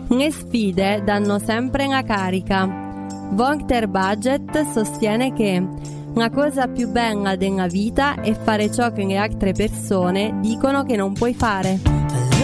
Le sfide danno sempre una carica. Volter Budget sostiene che la cosa più bella della vita è fare ciò che le altre persone dicono che non puoi fare.